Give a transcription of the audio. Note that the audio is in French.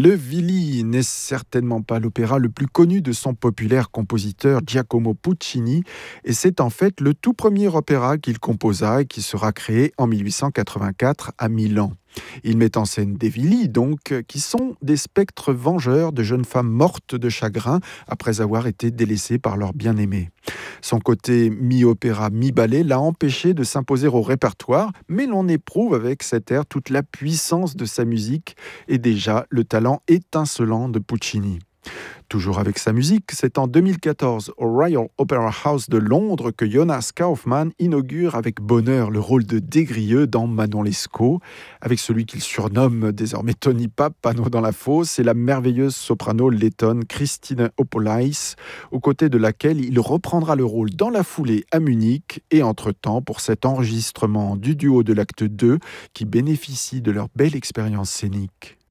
Le Villi n'est certainement pas l'opéra le plus connu de son populaire compositeur Giacomo Puccini, et c'est en fait le tout premier opéra qu'il composa et qui sera créé en 1884 à Milan. Il met en scène des Villi, donc, qui sont des spectres vengeurs de jeunes femmes mortes de chagrin après avoir été délaissées par leur bien-aimé. Son côté mi-opéra, mi-ballet l'a empêché de s'imposer au répertoire, mais l'on éprouve avec cet air toute la puissance de sa musique et déjà le talent étincelant de Puccini. Toujours avec sa musique, c'est en 2014 au Royal Opera House de Londres que Jonas Kaufmann inaugure avec bonheur le rôle de Des-Grieux dans Manon Lescaut, avec celui qu'il surnomme désormais Tony Pape, panneau dans la fosse, et la merveilleuse soprano lettonne Christine Opolais, aux côtés de laquelle il reprendra le rôle dans la foulée à Munich et entre-temps pour cet enregistrement du duo de l'acte 2 qui bénéficie de leur belle expérience scénique.